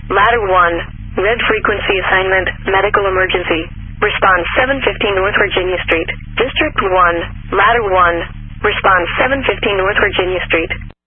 Ladder 1, red frequency assignment, medical emergency. Response 715 North Virginia Street. District 1, Ladder 1, response 715 North Virginia Street.